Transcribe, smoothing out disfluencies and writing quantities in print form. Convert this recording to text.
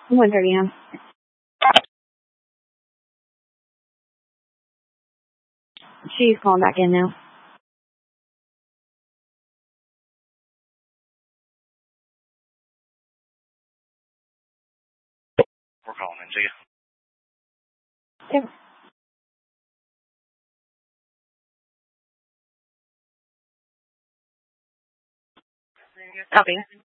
1:30 a.m. She's calling back in now. We're calling in. See ya. Yep. Copy.